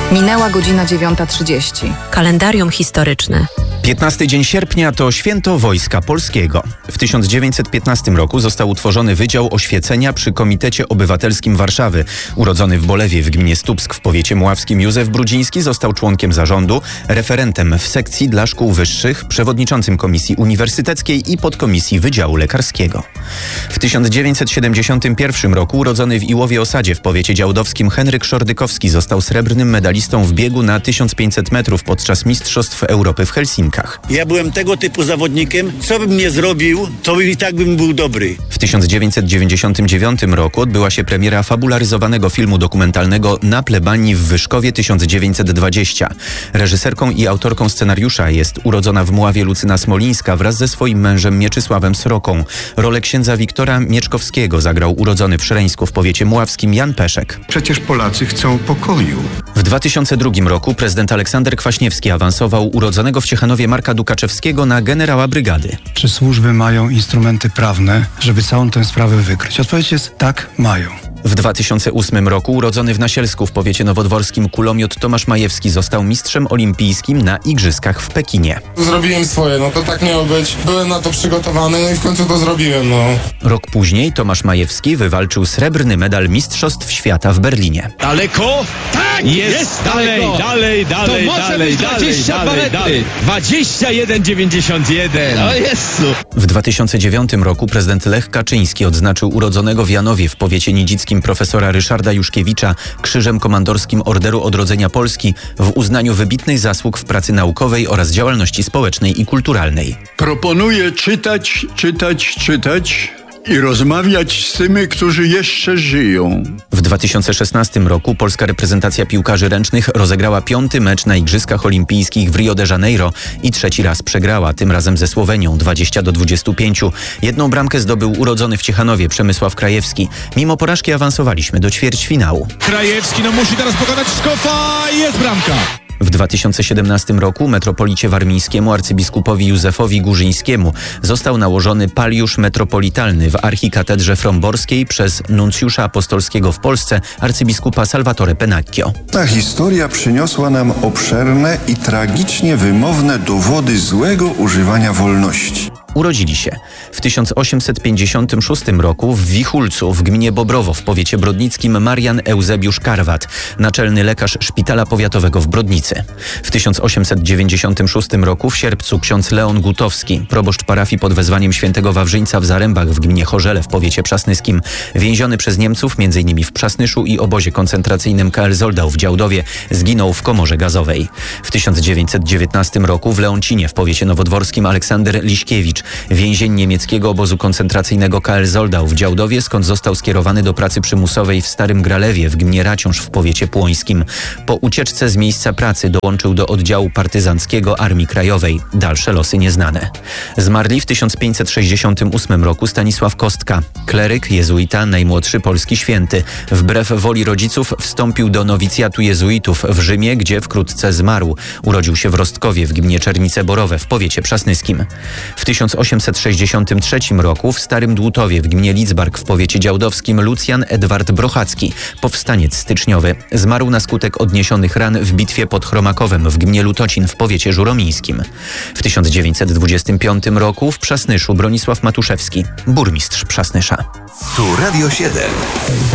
Minęła godzina 9:30. Kalendarium historyczne. 15 dzień sierpnia to święto Wojska Polskiego. W 1915 roku został utworzony Wydział Oświecenia przy Komitecie Obywatelskim Warszawy. Urodzony w Bolewie w gminie Stupsk w powiecie mławskim Józef Brudziński został członkiem zarządu, referentem w sekcji dla szkół wyższych, przewodniczącym Komisji Uniwersyteckiej i podkomisji Wydziału Lekarskiego. W 1971 roku urodzony w Iłowie Osadzie w powiecie działdowskim Henryk Szordykowski został srebrnym medalistą w biegu na 1500 metrów podczas Mistrzostw Europy w Helsinkach. Ja byłem tego typu zawodnikiem, co bym nie zrobił, to i tak bym był dobry. W 1999 roku odbyła się premiera fabularyzowanego filmu dokumentalnego Na plebanii w Wyszkowie 1920. Reżyserką i autorką scenariusza jest urodzona w Mławie Lucyna Smolińska wraz ze swoim mężem Mieczysławem Sroką. Rolę księdza Wiktora Mieczkowskiego zagrał urodzony w Szreńsku w powiecie mławskim Jan Peszek. Przecież Polacy chcą pokoju. W 2002 roku prezydent Aleksander Kwaśniewski awansował urodzonego w Ciechanowie Marka Dukaczewskiego na generała brygady. Czy służby mają instrumenty prawne, żeby całą tę sprawę wykryć? Odpowiedź jest tak, mają. W 2008 roku urodzony w Nasielsku w powiecie nowodworskim kulomiot Tomasz Majewski został mistrzem olimpijskim na Igrzyskach w Pekinie. Zrobiłem swoje, to tak miało być. Byłem na to przygotowany, i w końcu to zrobiłem, Rok później Tomasz Majewski wywalczył srebrny medal Mistrzostw Świata w Berlinie. Daleko? Tak! Jest daleko! Dalej. To może być 22 metry. 21,91. O Jezu! W 2009 roku prezydent Lech Kaczyński odznaczył urodzonego w Janowie w powiecie nidzickim profesora Ryszarda Juszkiewicza Krzyżem Komandorskim Orderu Odrodzenia Polski w uznaniu wybitnych zasług w pracy naukowej oraz działalności społecznej i kulturalnej. Proponuję czytać i rozmawiać z tymi, którzy jeszcze żyją. W 2016 roku polska reprezentacja piłkarzy ręcznych rozegrała 5. mecz na Igrzyskach Olimpijskich w Rio de Janeiro i 3. raz przegrała, tym razem ze Słowenią 20-25. Jedną bramkę zdobył urodzony w Ciechanowie Przemysław Krajewski. Mimo porażki awansowaliśmy do ćwierćfinału. Krajewski musi teraz pokonać Szkofa i jest bramka. W 2017 roku metropolicie warmińskiemu arcybiskupowi Józefowi Górzyńskiemu został nałożony paliusz metropolitalny w archikatedrze fromborskiej przez nuncjusza apostolskiego w Polsce arcybiskupa Salvatore Pennacchio. Ta historia przyniosła nam obszerne i tragicznie wymowne dowody złego używania wolności. Urodzili się w 1856 roku w Wichulcu w gminie Bobrowo w powiecie brodnickim Marian Eusebiusz Karwat, naczelny lekarz szpitala powiatowego w Brodnicy. W 1896 roku w Sierpcu ksiądz Leon Gutowski, proboszcz parafii pod wezwaniem świętego Wawrzyńca w Zarębach w gminie Chorzele w powiecie przasnyskim, więziony przez Niemców m.in. w Przasnyszu i obozie koncentracyjnym KL Zoldau w Działdowie, zginął w komorze gazowej. W 1919 roku w Leoncinie w powiecie nowodworskim Aleksander Liśkiewicz, więzień niemieckiego obozu koncentracyjnego KL Zoldau w Działdowie, skąd został skierowany do pracy przymusowej w Starym Gralewie w gminie Raciąż w powiecie płońskim. Po ucieczce z miejsca pracy dołączył do oddziału partyzanckiego Armii Krajowej. Dalsze losy nieznane. Zmarli w 1568 roku Stanisław Kostka, kleryk, jezuita, najmłodszy polski święty. Wbrew woli rodziców wstąpił do nowicjatu jezuitów w Rzymie, gdzie wkrótce zmarł. Urodził się w Rostkowie w gminie Czernice Borowe w powiecie przasnyskim. W 1863 roku w Starym Dłutowie w gminie Lidzbark w powiecie działdowskim Lucjan Edward Brochacki, powstaniec styczniowy, zmarł na skutek odniesionych ran w bitwie pod Chromakowem w gminie Lutocin w powiecie żuromińskim. W 1925 roku w Przasnyszu Bronisław Matuszewski, burmistrz Przasnysza. Tu Radio 7.